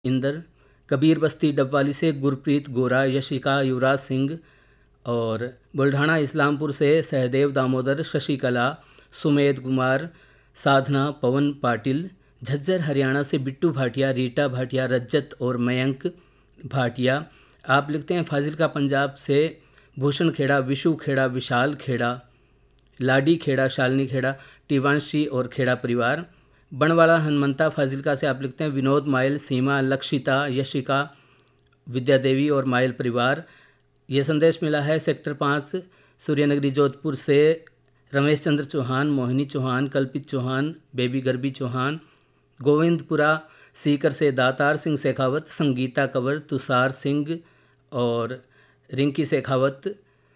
इंदर, कबीर बस्ती डबवाली से गुरप्रीत गोरा, यशिका, युवराज सिंह, और बुल्ढाना इस्लामपुर से सहदेव दामोदर, शशिकला, सुमेध कुमार, साधना, पवन पाटिल, झज्जर हरियाणा से बिट्टू भाटिया, रीटा भाटिया, रज्जत और मयंक भाटिया। आप लिखते हैं फाजिलका पंजाब से भूषण खेड़ा, विशु खेड़ा, विशाल खेड़ा, लाडी खेड़ा, शालिनी खेड़ा, टिवांशी और खेड़ा परिवार। बनवाड़ा हनुमंता फाजिलका से आप लिखते हैं विनोद माइल, सीमा, लक्षिता, यशिका, विद्या देवी और माइल परिवार। ये संदेश मिला है सेक्टर 5 सूर्यनगरी जोधपुर से रमेश चंद्र चौहान, मोहिनी चौहान, कल्पित चौहान, बेबी गरबी चौहान। गोविंदपुरा सीकर से दातार सिंह शेखावत, संगीता कंवर, तुषार सिंह और रिंकी शेखावत।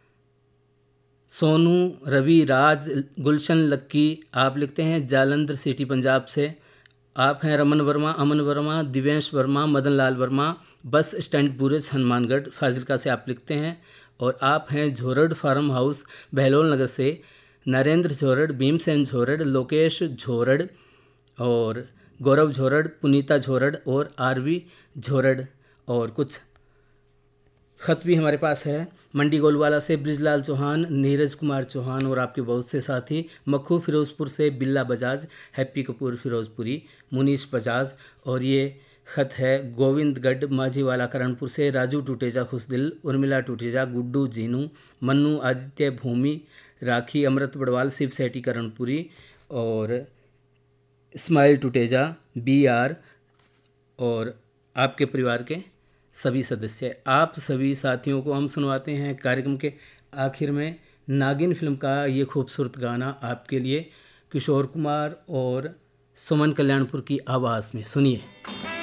सोनू, रवि, राज, गुलशन लक्की। आप लिखते हैं जालंधर सिटी पंजाब से। आप हैं रमन वर्मा, अमन वर्मा, दिव्यांश वर्मा, मदन लाल वर्मा, बस स्टैंड बुरेज हनुमानगढ़ फाजिलका से आप लिखते हैं। और आप हैं झोरड़ फार्म हाउस बहलोल नगर से नरेंद्र झोरड़, भीमसेन झोरड़, लोकेश झोरड़ और गौरव झोरड़, पुनीता झोरड़ और आरवी झोरड़। और कुछ खत भी हमारे पास है मंडी गोलवाला से ब्रिजलाल चौहान, नीरज कुमार चौहान और आपके बहुत से साथी। मक्खू फिरोजपुर से बिल्ला बजाज, हैप्पी कपूर फिरोजपुरी, मुनीश बजाज। और ये खत है गोविंदगढ़ माझीवाला करणपुर से राजू टूटेजा खुशदिल, उर्मिला टूटेजा, गुड्डू जीनू, मन्नू आदित्य, भूमि, राखी, अमृत बड़वाल, शिव सेठी करणपुरी और इस्माइल टूटेजा, BR और आपके परिवार के सभी सदस्य। आप सभी साथियों को हम सुनवाते हैं कार्यक्रम के आखिर में नागिन फिल्म का ये खूबसूरत गाना आपके लिए किशोर कुमार और सुमन कल्याणपुर की आवाज़ में। सुनिए।